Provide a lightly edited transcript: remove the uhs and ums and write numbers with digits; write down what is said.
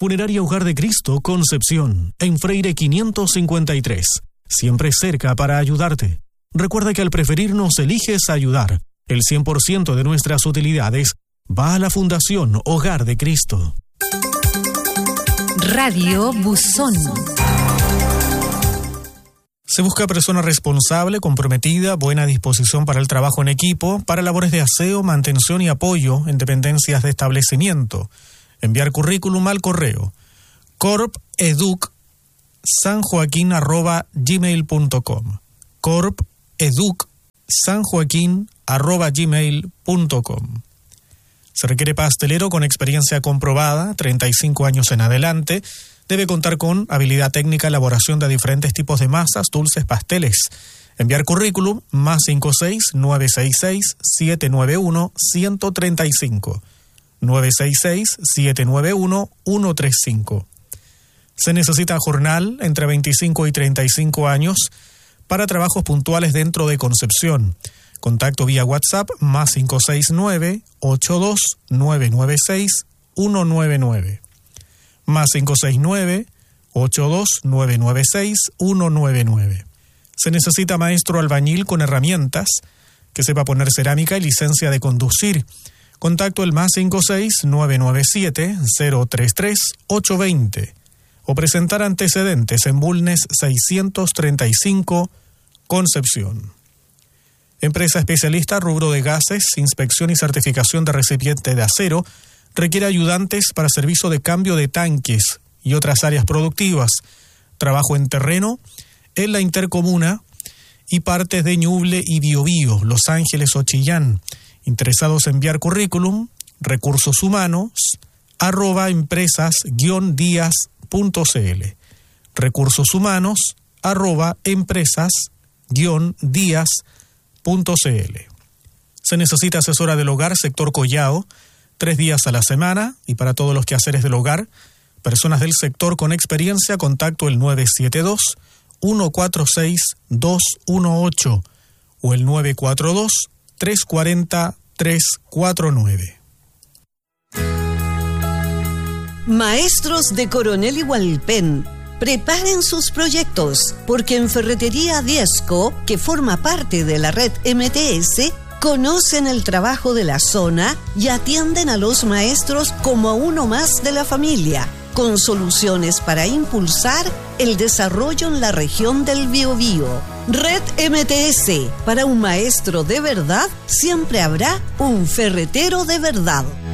Funeraria Hogar de Cristo, Concepción, en Freire 553. Siempre cerca para ayudarte. Recuerda que al preferirnos eliges ayudar. El 100% de nuestras utilidades va a la Fundación Hogar de Cristo. Radio Buzón. Se busca persona responsable, comprometida, buena disposición para el trabajo en equipo, para labores de aseo, mantención y apoyo en dependencias de establecimiento. Enviar currículum al correo corpeducsanjoaquin@gmail.com corpeducsanjoaquin@gmail.com. Se requiere pastelero con experiencia comprobada, 35 años en adelante. Debe contar con habilidad técnica, elaboración de diferentes tipos de masas, dulces, pasteles. Enviar currículum +56 966 791 135. 966 791 135. Se necesita jornal entre 25 y 35 años para trabajos puntuales dentro de Concepción. Contacto vía WhatsApp +569 82 996 199. +569 82 996 199. Se necesita maestro albañil con herramientas, que sepa poner cerámica y licencia de conducir. Contacto el +56 997 033 820 o presentar antecedentes en Bulnes 635, Concepción. Empresa especialista rubro de gases, inspección y certificación de recipiente de acero, requiere ayudantes para servicio de cambio de tanques y otras áreas productivas, trabajo en terreno, en la intercomuna y partes de Ñuble y Biobío, Los Ángeles o Chillán. Interesados en enviar currículum, recursos humanos, @empresas-díaz.cl. Recursos humanos, @empresas-díaz.cl. Se necesita asesora del hogar, sector Collao, 3 días a la semana, y para todos los quehaceres del hogar, personas del sector con experiencia, contacto el 972 146 218 o el 942 340 349. Maestros de Coronel y Hualpén, preparen sus proyectos, porque en Ferretería Diezco, que forma parte de la red MTS, conocen el trabajo de la zona y atienden a los maestros como a uno más de la familia, con soluciones para impulsar el desarrollo en la región del Biobío. Red MTS, para un maestro de verdad, siempre habrá un ferretero de verdad.